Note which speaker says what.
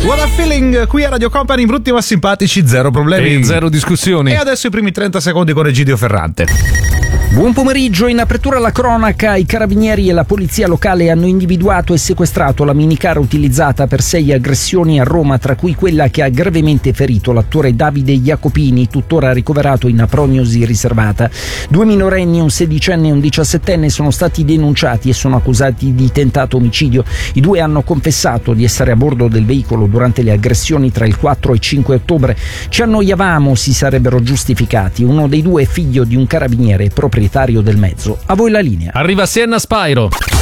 Speaker 1: What a feeling, qui a Radio Company, brutti ma simpatici, zero problemi
Speaker 2: e zero discussioni.
Speaker 1: E adesso i primi 30 secondi con Egidio Ferrante.
Speaker 3: Buon pomeriggio, in apertura alla cronaca, i carabinieri e la polizia locale hanno individuato e sequestrato la minicar utilizzata per 6 aggressioni a Roma, tra cui quella che ha gravemente ferito l'attore Davide Jacopini, tuttora ricoverato in prognosi riservata. 2 minorenni, un 16enne e un 17enne, sono stati denunciati e sono accusati di tentato omicidio. I 2 hanno confessato di essere a bordo del veicolo durante le aggressioni tra il 4 e il 5 ottobre. Ci annoiavamo, si sarebbero giustificati. Uno dei 2 è figlio di un carabiniere proprietario del mezzo. A voi la linea.
Speaker 2: Arriva Sienna Spyro.